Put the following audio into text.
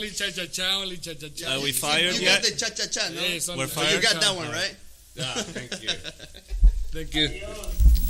Only cha-cha-cha, only cha-cha-cha. Are we fired You yet? got the cha-cha-cha, no? Yes, We're So fired. you got that one, right? Yeah, thank you. Thank you.